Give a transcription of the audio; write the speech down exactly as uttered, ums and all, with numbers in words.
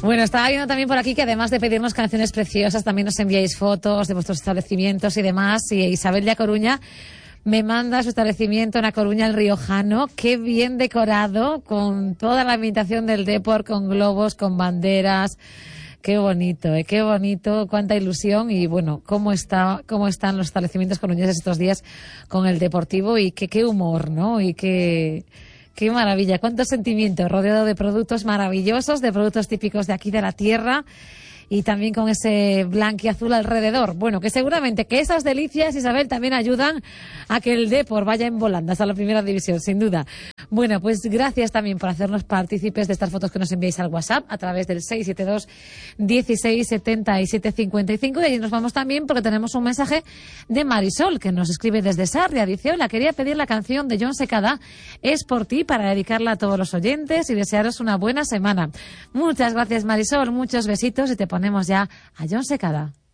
Bueno, estaba viendo también por aquí que además de pedirnos canciones preciosas, también nos enviáis fotos de vuestros establecimientos y demás. Y Isabel de A Coruña me manda su establecimiento en A Coruña, el Riojano. Qué bien decorado, con toda la ambientación del Depor, con globos, con banderas. Qué bonito, ¿eh? Qué bonito, cuánta ilusión. Y bueno, cómo está, cómo están los establecimientos coruñeses estos días con el Deportivo, y qué, qué humor, ¿no? Y qué... Qué maravilla, cuánto sentimiento, rodeado de productos maravillosos, de productos típicos de aquí de la tierra, y también con ese blanquiazul alrededor. Bueno, que seguramente que esas delicias, Isabel, también ayudan a que el Depor vaya en volanda hasta la primera división, sin duda. Bueno, pues gracias también por hacernos partícipes de estas fotos que nos enviáis al WhatsApp a través del seis siete dos, dieciséis, setenta y siete cincuenta y cinco. Y allí nos vamos también porque tenemos un mensaje de Marisol, que nos escribe desde Sarria. Dice: hola, quería pedir la canción de Jon Secada, Es por ti, para dedicarla a todos los oyentes y desearos una buena semana. Muchas gracias, Marisol, muchos besitos, y te ponemos ya a Jon Secada.